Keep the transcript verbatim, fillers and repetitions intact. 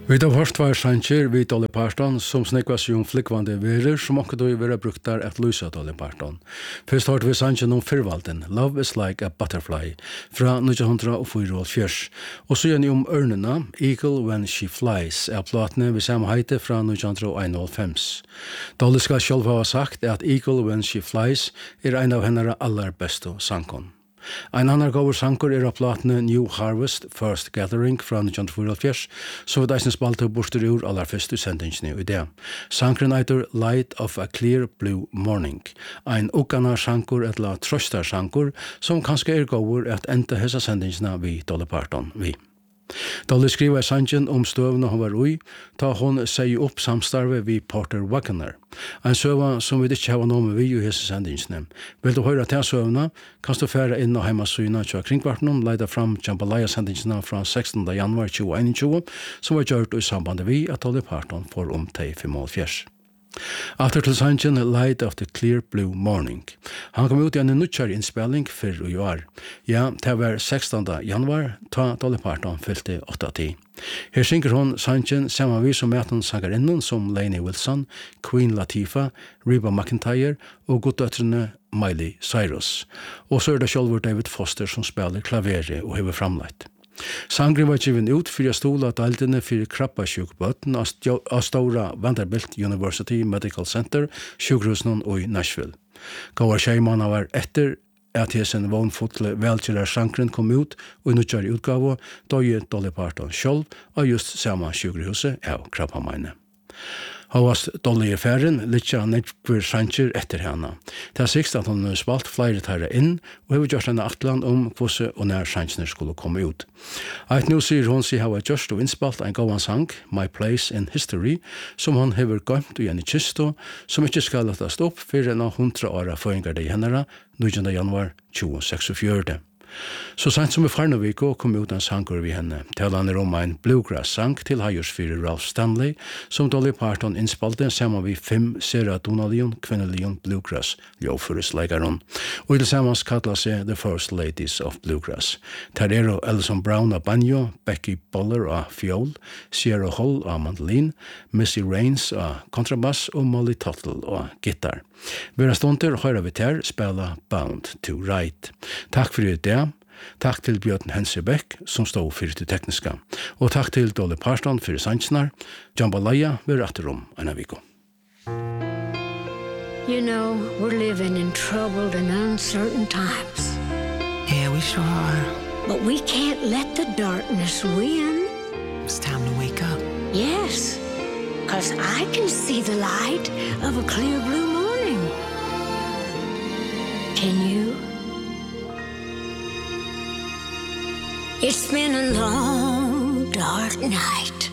Vi har hørt hver sanger vi Dolly Parton som snakket seg om flikkvande verer som også vil være brukt der at lyse Dolly Parton. Først hørte vi sanger om fyrvalden, Love is like a butterfly, fra nitton fyrtiofyra. Og så gjør ni om ørnene, Eagle when she flies, er platene vi samme heite fra nitton einoghalvfem. Dolly skal selv ha sagt at Eagle when she flies er en av henne aller beste sangkon. Ein annan gover sankur er av platene New Harvest, First Gathering fra nitton fyrtiofyra, så vi deisen spalte borster ur aller første sendingsene i det. Sankren eitur Light of a Clear Blue Morning, ein ukana sankur etla trøstar sankur, som kanskje er gover at enda hessa sendingsene vi Dolly Parton vi. Dolly skriver sangen om støvene hun var ui, ta hun seg opp samstarve vi Porter Wagoner. En søva som vi ikke har noe med vi i hese sendingsene. Vil du høre til søvene, kan du fære inn og heimasyna til kringkvarten, leida fram Jambalaya sendingsene fra sekstende januar tjue einogtjue, som var gjort i samband vi at Dolly Parton får om til femoghalvfjerds. After til sangen Light of the Clear Blue Morning. Han kom ut i en nuttjær innspilling før i år. Ja, det var sekstende januar, ta Dolly Parton fylte åtta ti. Her synger hun sangen sammen vi som møten sangerinnen som Lainey Wilson, Queen Latifah, Reba McEntire og goddøtrene Miley Cyrus. Og så er det selv David Foster som spiller klavere og hever framleit. Sangren var given ut for å stole daldene for krabbasjukbøtten av Stora Vanderbilt University Medical Center, sjukhusen i Nashville. Gåvar Sheiman var etter at hesen vognfotle velkjære sangren kom ut og i nødgjør utgave, da gjør Dolly Parton selv av just samme sjukhuset av krabbamaine. Havast Dolly i færen, litt av nekver sanger etter henne. Det er sikkert at hun har spalt flere tære inn, og har gjort henne atlan om hvordan og nær sangene skulle komme ut. Eit nå sier hun seg hava gjort og innspalt en gåan sang, My Place in History, som hun hever gømt i en kisto, som ikke skal latast opp for en av hundra åra føringar det i hennara, nittonde januar tjue seksogfjørt. Så sent som i Farnaviko kom ut en sanger vi henne. Talan er om en bluegrass-sang til hajers fyrir Ralph Stanley, som Dolly Parton innspalte sammen vi fem seradonalion, kvinnelion bluegrass, ljåføresleikaron. Og i det sammans kallar seg The First Ladies of Bluegrass. Der er Alison Brown av banjo, Becky Boller av fiol, Sierra Hull av mandolin, Missy Raines av kontrabass og Molly Tuttle av gitar. Vera stunder høyrer vi til spela Bound to Right. Takk for det. Takk til Bjørn Hensebekk, som stod for det tekniske. Og takk til Dolly Parton for sangsnar. Jambalaya vil rette om en av viko. You know, we're living in troubled and uncertain times. Yeah, we sure are. But we can't let the darkness win. It's time to wake up. Yes, because I can see the light of a clear blue morning. Can you? It's been a long, dark night.